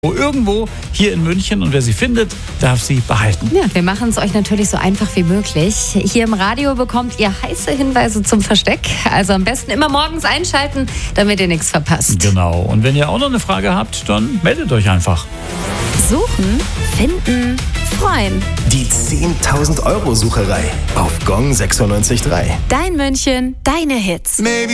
Irgendwo hier in München, und wer sie findet, darf sie behalten. Ja, wir machen es euch natürlich so einfach wie möglich. Hier im Radio bekommt ihr heiße Hinweise zum Versteck. Also am besten immer morgens einschalten, damit ihr nichts verpasst. Genau. Und wenn ihr auch noch eine Frage habt, dann meldet euch einfach. Suchen, finden, freuen. Die 10.000 € Sucherei auf Gong 96.3. Dein München, deine Hits.